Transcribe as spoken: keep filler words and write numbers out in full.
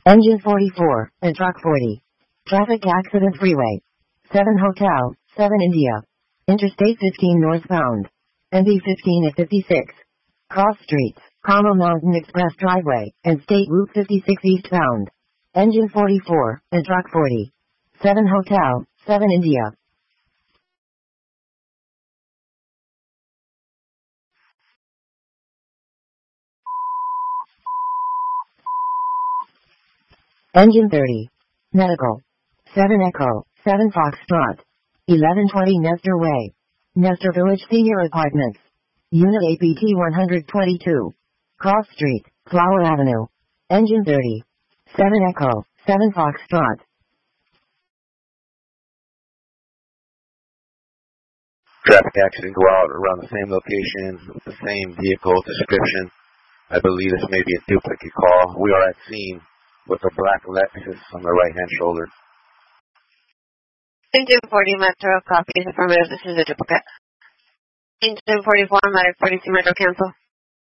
Engine forty-four, and Truck forty. Traffic accident freeway. seven Hotel, seven India. Interstate fifteen northbound. N B fifteen at fifty-six. Cross streets, Carmel Mountain Express driveway, and State Route fifty-six eastbound. Engine forty-four, and Truck forty. seven Hotel, seven India. Engine thirty. Medical. seven Echo, seven Foxtrot. eleven twenty Nestor Way. Nestor Village Senior Apartments. Unit A P T one twenty-two. Cross Street, Flower Avenue. Engine thirty. seven Echo, seven Foxtrot. Traffic accident go out around the same location with the same vehicle description. I believe this may be a duplicate call. We are at scene with a black Lexus on the right-hand shoulder. Engine forty Metro, copy is affirmative. This is a duplicate. Engine forty-four, Medic forty-two Metro, cancel.